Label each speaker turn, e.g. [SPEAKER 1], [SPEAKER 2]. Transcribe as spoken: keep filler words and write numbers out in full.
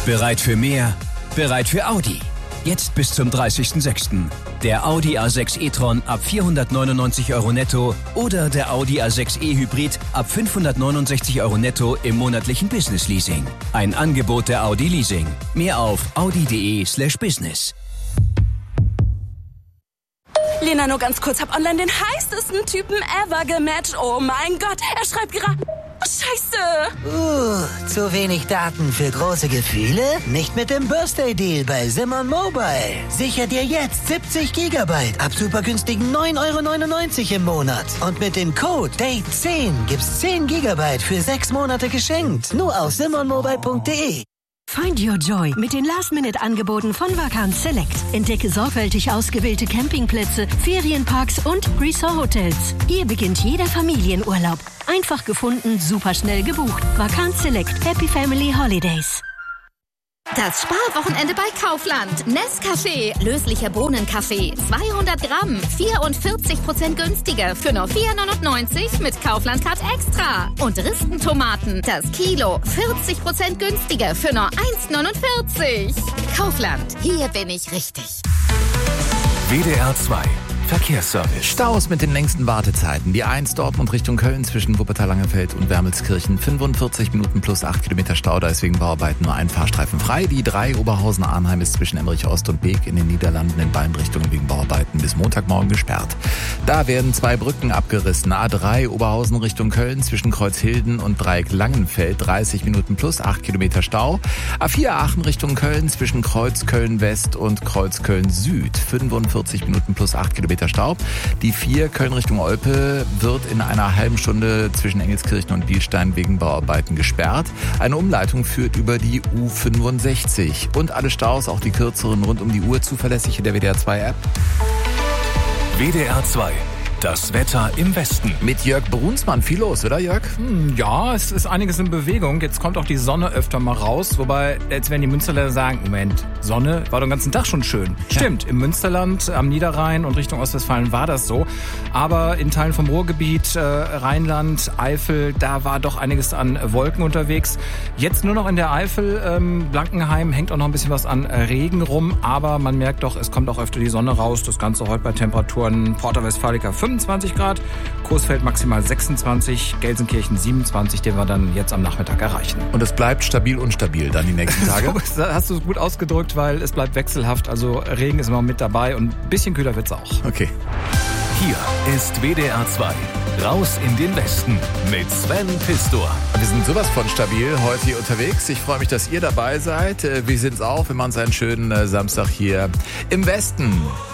[SPEAKER 1] Bereit für mehr? Bereit für Audi. Jetzt bis zum dreißigsten sechsten Der Audi A sechs e-tron ab vierhundertneunundneunzig Euro netto oder der Audi A sechs e-Hybrid ab fünfhundertneunundsechzig Euro netto im monatlichen Business-Leasing. Ein Angebot der Audi Leasing. Mehr auf audi.de slash business.
[SPEAKER 2] Lena, nur ganz kurz, hab online den heißesten Typen ever gematcht. Oh mein Gott, er schreibt gerade... Oh, Scheiße!
[SPEAKER 3] Uh, zu wenig Daten für große Gefühle? Nicht mit dem Birthday-Deal bei Simon Mobile. Sicher dir jetzt siebzig Gigabyte ab super günstigen neun Euro neunundneunzig im Monat. Und mit dem Code Date zehn gibt's zehn Gigabyte für sechs Monate geschenkt. Nur auf simon mobile punkt de.
[SPEAKER 4] Find your joy mit den Last-Minute-Angeboten von Vacanz Select. Entdecke sorgfältig ausgewählte Campingplätze, Ferienparks und Resort-Hotels. Hier beginnt jeder Familienurlaub. Einfach gefunden, super schnell gebucht. Vacanz Select. Happy Family Holidays.
[SPEAKER 5] Das Sparwochenende bei Kaufland. Nescafé, löslicher Bohnenkaffee, zweihundert Gramm, vierundvierzig Prozent günstiger für nur vier neunundneunzig mit Kaufland Card Extra. Und Ristentomaten, das Kilo, vierzig Prozent günstiger für nur eins neunundvierzig. Kaufland, hier bin ich richtig.
[SPEAKER 6] W D R zwei Verkehrsservice.
[SPEAKER 7] Staus mit den längsten Wartezeiten. Die eins Dortmund Richtung Köln zwischen Wuppertal-Langenfeld und Wermelskirchen. fünfundvierzig Minuten plus acht Kilometer Stau, da ist wegen Bauarbeiten nur ein Fahrstreifen frei. Die drei Oberhausen-Arnheim ist zwischen Emmerich Ost und Beek in den Niederlanden in beiden Richtungen wegen Bauarbeiten bis Montagmorgen gesperrt. Da werden zwei Brücken abgerissen. A drei Oberhausen Richtung Köln zwischen Kreuzhilden und Dreieck-Langenfeld. dreißig Minuten plus acht Kilometer Stau. A vier Aachen Richtung Köln zwischen Kreuz Köln-West und Kreuz Köln-Süd. fünfundvierzig Minuten plus acht Kilometer Stau. Die vier Köln Richtung Olpe wird in einer halben Stunde zwischen Engelskirchen und Bielstein wegen Bauarbeiten gesperrt. Eine Umleitung führt über die U fünfundsechzig. Und alle Staus, auch die kürzeren rund um die Uhr, zuverlässig in der W D R zwei App.
[SPEAKER 6] W D R zwei. Das Wetter im Westen.
[SPEAKER 7] Mit Jörg Brunsmann. Viel los, oder Jörg?
[SPEAKER 8] Hm, ja, es ist einiges in Bewegung. Jetzt kommt auch die Sonne öfter mal raus. Wobei, jetzt werden die Münsterländer sagen, Moment, Sonne war doch den ganzen Tag schon schön. Ja. Stimmt, im Münsterland, am Niederrhein und Richtung Ostwestfalen war das so. Aber in Teilen vom Ruhrgebiet, äh, Rheinland, Eifel, da war doch einiges an Wolken unterwegs. Jetzt nur noch in der Eifel, ähm, Blankenheim, hängt auch noch ein bisschen was an Regen rum. Aber man merkt doch, es kommt auch öfter die Sonne raus. Das Ganze heute bei Temperaturen Porta Westfalica fünfundzwanzig Grad, Coesfeld maximal sechsundzwanzig, Gelsenkirchen siebenundzwanzig, den wir dann jetzt am Nachmittag erreichen.
[SPEAKER 7] Und es bleibt stabil unstabil dann die nächsten Tage?
[SPEAKER 8] So, hast du es gut ausgedrückt, weil es bleibt wechselhaft. Also Regen ist immer mit dabei und ein bisschen kühler wird's auch.
[SPEAKER 7] Okay.
[SPEAKER 6] Hier ist W D R zwei. Raus in den Westen mit Sven Pistor.
[SPEAKER 7] Wir sind sowas von stabil heute hier unterwegs. Ich freue mich, dass ihr dabei seid. Wir sind's auch. Wir machen einen schönen Samstag hier im Westen.